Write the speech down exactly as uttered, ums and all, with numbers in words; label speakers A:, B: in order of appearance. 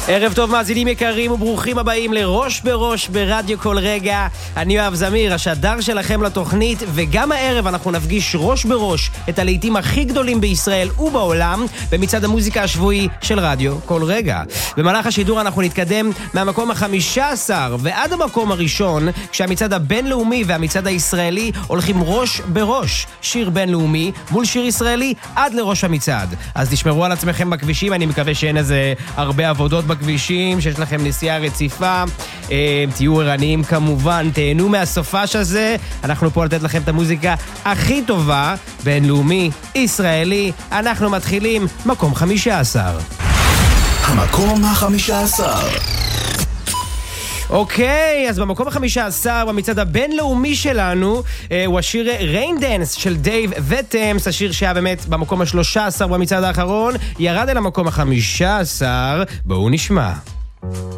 A: ערב טוב מאזינים יקרים וברוכים הבאים לראש בראש ברדיו כל רגע. אני אוהב זמיר, השדר שלכם לתוכנית, וגם הערב אנחנו נפגיש ראש בראש את הלהיטים הכי גדולים בישראל ובעולם במצעד המוזיקה השבועי של רדיו כל רגע. במהלך השידור אנחנו נתקדם מהמקום החמישה עשר ועד המקום הראשון, כשהמצעד הבינלאומי והמצעד הישראלי הולכים ראש בראש, שיר בינלאומי מול שיר ישראלי עד לראש המצעד. אז תשמרו על עצמכם בכבישים, אני מקווה שאין איזה הרבה עבודות בכבישים, שיש לכם נסיעה רציפה, אה, תהיו ערניים כמובן, תהנו מהסופש הזה, אנחנו פה לתת לכם את המוזיקה הכי טובה, בינלאומי, ישראלי, אנחנו מתחילים מקום חמישה עשר.
B: המקום החמישה עשר.
A: אוקיי, אז במקום החמישה עשר במצעד הבינלאומי שלנו אה, הוא השיר Rain Dance של דייב וטמס, השיר שהיה באמת במקום השלושה עשר במצעד האחרון, ירד אל המקום החמישה עשר, בואו נשמע.